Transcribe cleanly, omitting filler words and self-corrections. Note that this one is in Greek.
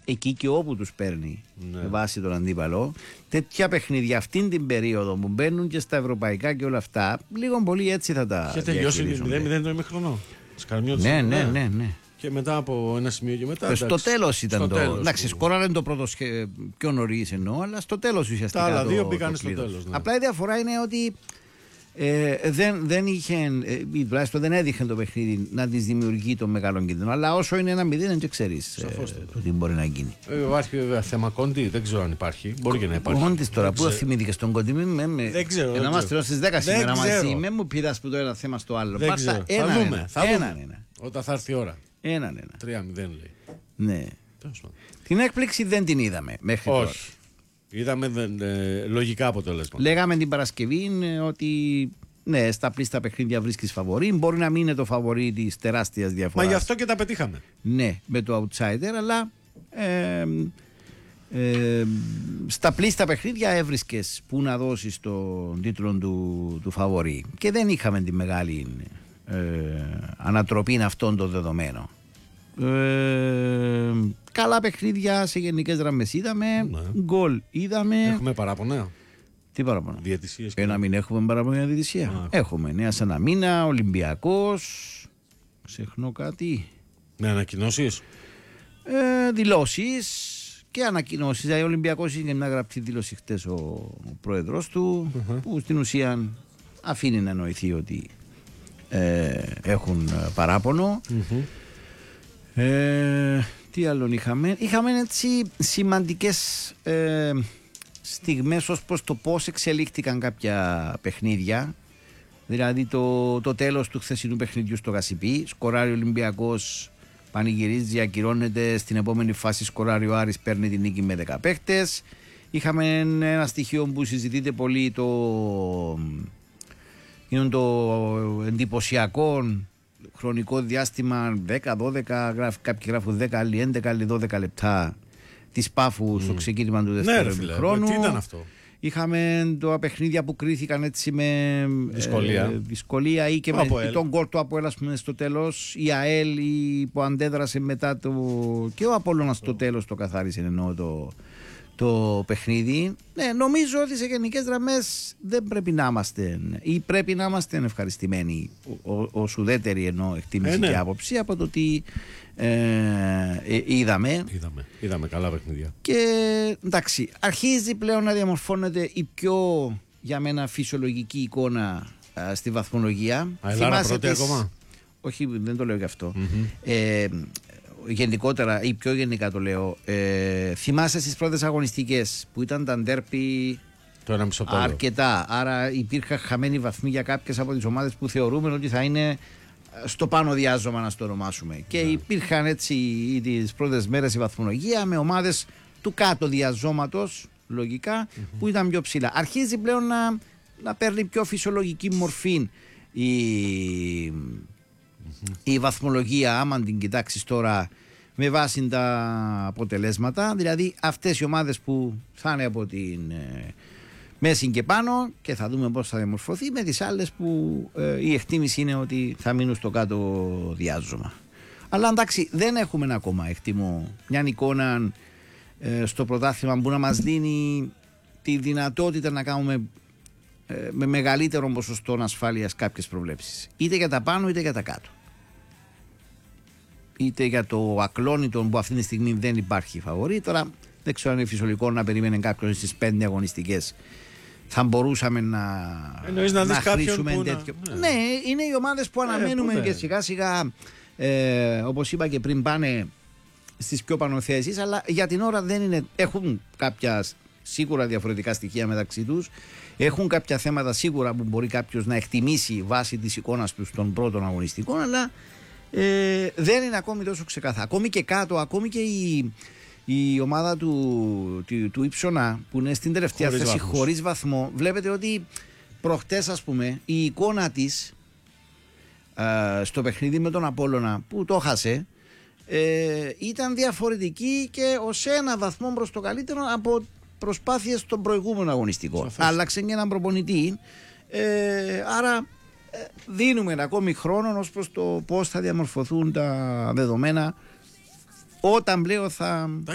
εκεί και όπου τους παίρνει με βάση τον αντίπαλο. Τέτοια παιχνίδια αυτήν την περίοδο που μπαίνουν και στα ευρωπαϊκά και όλα αυτά, λίγο πολύ έτσι θα τα διαχειρίζονται. Είχε τελειώσει 0-0 το ημίχρονο. Ναι. Και μετά από ένα σημείο και μετά. Στο τέλος ήταν το. Εντάξει, σκόραρε το πρώτο πιο νωρίς εννοώ, αλλά στο τέλος ουσιαστικά. Τα άλλα δύο πήγαν στο τέλος. Ναι. Απλά η διαφορά είναι ότι δεν είχε, τουλάχιστον δεν έδειχνε το παιχνίδι να τη δημιουργεί το μεγάλο κίνδυνο. Αλλά όσο είναι 1-0, δεν ξέρεις τι μπορεί να γίνει. Υπάρχει βέβαια θέμα Κόντι, δεν ξέρω αν υπάρχει. Μπορεί και να υπάρχει. Κόντι τώρα, πού θυμήθηκε στον Κόντι, δεν ξέρω. Να είμαστε στις 10 σήμερα μαζί. Με μου πειράς που το ένα θέμα στο άλλο. Δεν ξέρω. Θα δούμε. Όταν θα έρθει η ώρα. 1-1. 3-0 λέει. Ναι. Την έκπληξη δεν την είδαμε μέχρι τώρα. Όχι. Είδαμε λογικά αποτέλεσμα. Λέγαμε την Παρασκευή ότι ναι, στα πλήστα παιχνίδια βρίσκεις φαβορί. Μπορεί να μην είναι το φαβορί της τεράστιας διαφοράς. Μα γι' αυτό και τα πετύχαμε. Ναι, με το outsider, αλλά στα πλήστα παιχνίδια έβρισκες που να δώσεις τον τίτλο του φαβορί. Και δεν είχαμε τη μεγάλη ανατροπή αυτών των δεδομένων. Καλά παιχνίδια σε γενικές γραμμές είδαμε. Γκολ είδαμε. Έχουμε παράπονα. Τι παράπονα? Διαιτησίες. Να μην έχουμε παράπονα για διαιτησία. Έχουμε Νέα Σαναμίνα, Ολυμπιακός. Ξεχνώ κάτι. Με ανακοινώσεις. Δηλώσεις και ανακοινώσεις. Δηλαδή, ο Ολυμπιακός είχε μια γραπτή δήλωση χτες ο πρόεδρος του, που στην ουσία αφήνει να εννοηθεί ότι έχουν παράπονο. Τι άλλον είχαμε? Είχαμε έτσι σημαντικές στιγμές ως προς το πώς εξελίχθηκαν κάποια παιχνίδια. Δηλαδή το τέλος του χθεσινού παιχνιδιού στο Γασιπί. Σκοράρει ο Ολυμπιακός, πανηγυρίζει, ακυρώνεται. Στην επόμενη φάση σκοράρει ο Άρης, παίρνει την νίκη με 10 παίχτες. Είχαμε ένα στοιχείο που συζητείται πολύ, είναι το εντυπωσιακό χρονικό διάστημα 10-12, κάποιοι γράφουν 10, άλλοι 11, άλλοι 12 λεπτά της Πάφου στο ξεκίνημα του δεύτερου χρόνου. Τι ήταν αυτό? Είχαμε τα παιχνίδια που κρίθηκαν έτσι με δυσκολία ή και με τον γκολ του Αποέλ, ας πούμε, στο τέλος. Η ΑΕΛ που αντέδρασε μετά και ο Απόλλωνας στο τέλος το καθάρισε, εννοώ το παιχνίδι. Ναι, νομίζω ότι σε γενικές γραμμές δεν πρέπει να είμαστε ή πρέπει να είμαστε ευχαριστημένοι ως ουδέτερη εκτίμηση και άποψη από το τι είδαμε καλά παιχνίδια. Και εντάξει, αρχίζει πλέον να διαμορφώνεται η πιο, για μένα, φυσιολογική εικόνα στη βαθμολογία. Πρώτη ακόμα. Όχι, δεν το λέω γι' αυτό. Γενικότερα ή πιο γενικά το λέω, θυμάσαι στις πρώτες αγωνιστικές που ήταν τα ντέρπι αρκετά, άρα υπήρχαν χαμένοι βαθμοί για κάποιες από τις ομάδες που θεωρούμε ότι θα είναι στο πάνω διάζωμα, να το ονομάσουμε, και υπήρχαν έτσι τις πρώτες μέρες η βαθμολογία με ομάδες του κάτω διαζώματος λογικά που ήταν πιο ψηλά. Αρχίζει πλέον να παίρνει πιο φυσιολογική μορφή η βαθμολογία, άμα την κοιτάξεις τώρα με βάση τα αποτελέσματα. Δηλαδή αυτές οι ομάδες που θα είναι από την μέση και πάνω, και θα δούμε πώς θα διαμορφωθεί, με τις άλλες που η εκτίμηση είναι ότι θα μείνουν στο κάτω διάζωμα. Αλλά εντάξει, δεν έχουμε ακόμα, εκτιμώ, μια εικόνα στο πρωτάθλημα που να μας δίνει τη δυνατότητα να κάνουμε με μεγαλύτερο ποσοστό ασφάλειας κάποιες προβλέψεις, είτε για τα πάνω είτε για τα κάτω, είτε για το ακλόνητο που αυτή τη στιγμή δεν υπάρχει φαβορί. Τώρα δεν ξέρω αν είναι φυσιολογικό να περιμένει κάποιος στις 5 αγωνιστικές. Θα μπορούσαμε να χρήσουμε τέτοιο. Ναι, είναι οι ομάδες που αναμένουμε και σιγά σιγά, όπως είπα και πριν, πάνε στις πιο πάνω θέσεις, αλλά για την ώρα δεν είναι. Έχουν κάποια σίγουρα διαφορετικά στοιχεία μεταξύ τους. Έχουν κάποια θέματα σίγουρα που μπορεί κάποιος να εκτιμήσει βάσει της εικόνας τους των πρώτων αγωνιστικών, αλλά δεν είναι ακόμη τόσο ξεκάθαρα. Ακόμη και κάτω, ακόμη και η ομάδα του Ιψονά που είναι στην τελευταία θέση χωρίς βαθμό, βλέπετε ότι προχτές, ας πούμε, η εικόνα της στο παιχνίδι με τον Απόλλωνα που το χάσε ήταν διαφορετική και ως ένα βαθμό προς το καλύτερο από προσπάθειες στον προηγούμενο αγωνιστικό. Άλλαξε και έναν προπονητή, άρα δίνουμε ακόμη χρόνο ως προς το πώς θα διαμορφωθούν τα δεδομένα όταν πλέον θα